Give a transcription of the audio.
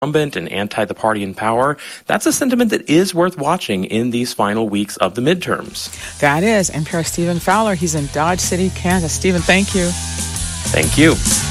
incumbent and anti the party in power, that's a sentiment that is worth watching in these final weeks of the midterms. That is NPR's Stephen Fowler. He's in Dodge City, Kansas. Stephen, thank you. Thank you.